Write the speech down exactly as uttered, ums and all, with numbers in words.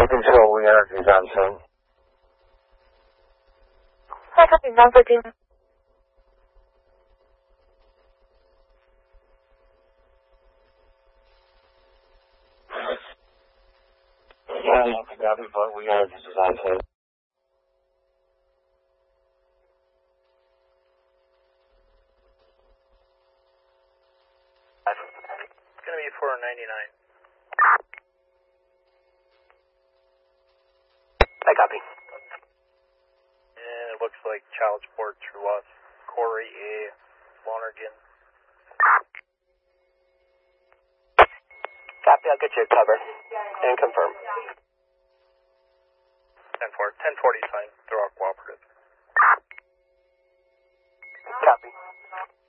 Control, we got our Johnson. Hi, copy, one fourteen. Yeah, I got it, but we got our Johnson. It's going to be four ninety-nine. I copy. And it looks like child support through us. Corey A. Lonergan. Copy, I'll get you a cover and confirm. ten four, ten forty.